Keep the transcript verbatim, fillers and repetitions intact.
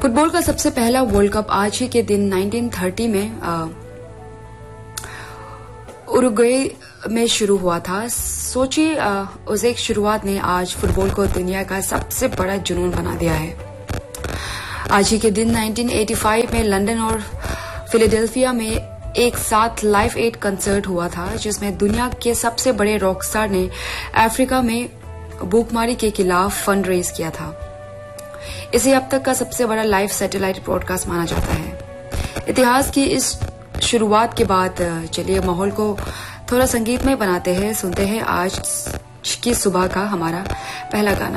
Football का सबसे पहला वर्ल्ड कप आज ही के दिन उन्नीस सौ तीस में उरुग्वे में शुरू हुआ था। सोचिए, उस एक शुरुआत ने आज फुटबॉल को दुनिया का सबसे बड़ा जुनून बना दिया है। आज ही के दिन उन्नीस सौ पचासी में लंदन और फिलाडेल्फिया में एक साथ लाइव एड कंसर्ट हुआ था, जिसमें दुनिया के सबसे बड़े रॉक स्टार ने अफ्रीका में भूखमरी के खिलाफ फंड रेज किया था। इसे अब तक का सबसे बड़ा लाइव सैटेलाइट ब्रॉडकास्ट माना जाता है। इतिहास की इस शुरुआत के बाद चलिए माहौल को थोड़ा संगीतमय बनाते हैं। सुनते हैं आज की सुबह का हमारा पहला गाना।